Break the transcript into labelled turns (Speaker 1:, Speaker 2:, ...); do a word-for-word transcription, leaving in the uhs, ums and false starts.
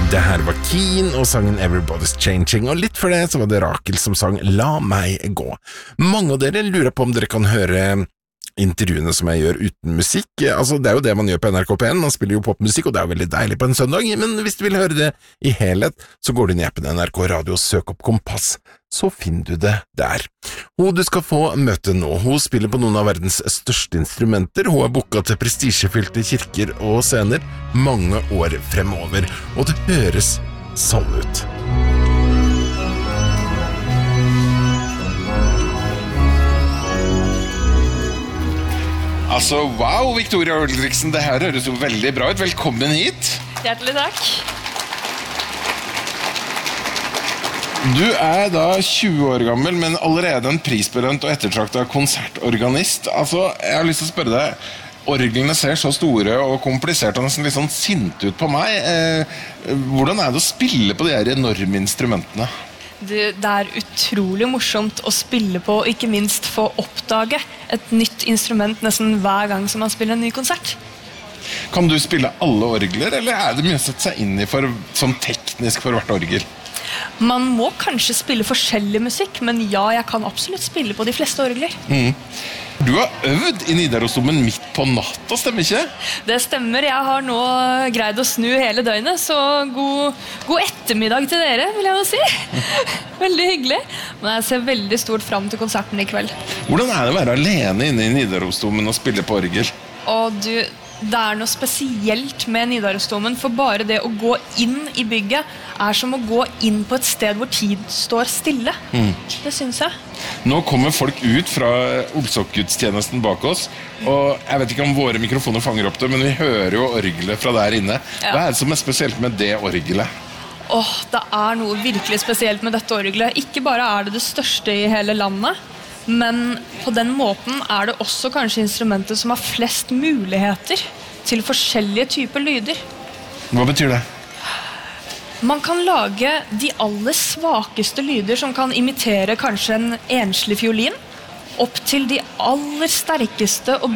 Speaker 1: Det her var Keen og sangen Everybody's Changing, og litt før det så var det Rakel som sang La meg gå. Mange av dere lurer på om dere kan høre intervjuene som jeg gjør uten musikk. Altså, det er jo det man gjør på N R K P en, man spiller jo popmusikk, og det er jo veldig deilig på en søndag, men hvis du vil høre det i helhet, så går du inn i appen N R K Radio og søk opp Kompass, så finner du det der. Hun du skal få møte nå, hun spiller på noen av verdens største instrumenter, hun er booket til prestisjefylte kirker og scener mange år fremover, og det høres sånn ut. Altså, wow, Victoria Ulriksen, det her høres jo veldig bra ut. Velkommen hit.
Speaker 2: Hjertelig takk.
Speaker 1: Du er da tjue år gammel, men allerede en prisbelønt og ettertraktet konsertorganist. Altså, jeg har lyst til å spørre deg, orglene ser så store og kompliserte og nesten litt sånn sint ut på meg. Eh, hvordan er det å spille på de her enorme instrumentene?
Speaker 2: Det, det er utrolig morsomt å spille på, og ikke minst få oppdage et nytt instrument nesten hver gang som man spiller en ny konsert.
Speaker 1: Kan du spille alle orgler, eller er det mye å sette seg inn i for, som teknisk for hvert orgel?
Speaker 2: Man må kanskje spille forskjellig musikk, men ja, jeg kan absolutt spille på de fleste orgler.
Speaker 1: Mm. Du har øvd i Nidarosdomen midt på natta, stemmer ikke?
Speaker 2: Det stemmer, jeg har nå greid å snu hele døgnet, så god, god ettermiddag til dere, vil jeg jo si. Veldig hyggelig, men jeg ser veldig stort frem til konserten i kveld.
Speaker 1: Hvordan er det å være alene inne i Nidarosdomen og spille på orgel?
Speaker 2: Og du, det er noe spesielt med Nidarosdomen, for bare det å gå inn i bygget er som å gå inn på et sted hvor tid står stille. Mm. Det synes jeg.
Speaker 1: Nå kommer folk ut fra Olsok-gudstjenesten bak oss, og jeg vet ikke om våre mikrofoner fanger opp det, men vi hører jo orgelet fra der inne.
Speaker 2: Ja.
Speaker 1: Hva er det som er spesielt med det orgelet?
Speaker 2: Åh, det er noe virkelig spesielt med dette orgelet. Ikke bare er det det største i hele landet, men på den måten er det også kanskje instrumentet som har flest muligheter til forskjellige typer lyder.
Speaker 1: Hva betyr det?
Speaker 2: Man kan lage de aller svakeste lyder som kan imitere kanskje en enslig fiolin, opp til de aller sterkeste og